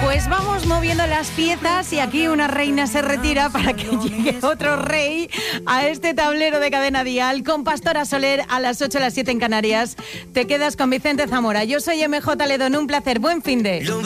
Pues vamos moviendo las piezas y aquí una reina se retira para que llegue otro rey a este tablero de Cadena Dial con Pastora Soler a las 8, a las 7 en Canarias. Te quedas con Vicente Zamora. Yo soy MJ Ledón, un placer. Buen finde.